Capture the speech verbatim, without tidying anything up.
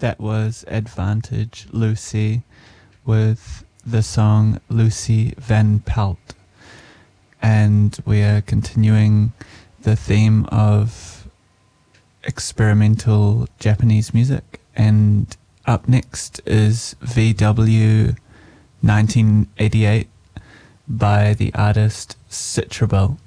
That was Advantage Lucy with the song Lucy Van Pelt. And we are continuing the theme of experimental Japanese music. And up next is V W nineteen eighty-eight by the artist Citrabel.